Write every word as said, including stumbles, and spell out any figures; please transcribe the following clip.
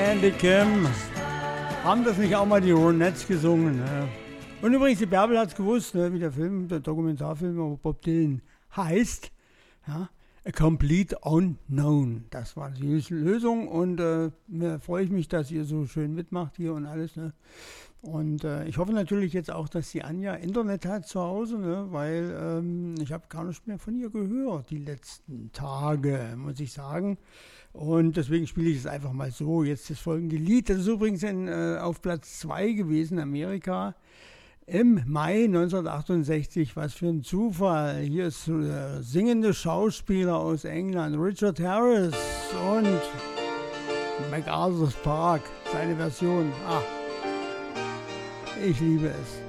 Andy Kim. Haben das nicht auch mal die Ronettes gesungen? Ne? Und übrigens, die Bärbel hat es gewusst, ne, wie der Film, der Dokumentarfilm über Bob Dylan heißt. Ja? A Complete Unknown. Das war die Lösung und äh, da freue ich mich, dass ihr so schön mitmacht hier und alles. Ne? Und äh, ich hoffe natürlich jetzt auch, dass die Anja Internet hat zu Hause, ne? Weil ähm, ich habe gar nicht mehr von ihr gehört die letzten Tage, muss ich sagen. Und deswegen spiele ich es einfach mal so. Jetzt das folgende Lied, das ist übrigens in, äh, auf Platz zwei gewesen in Amerika im Mai neunzehnhundertachtundsechzig. Was für ein Zufall. Hier ist der singende Schauspieler aus England, Richard Harris und MacArthur's Park, seine Version. Ah, ich liebe es.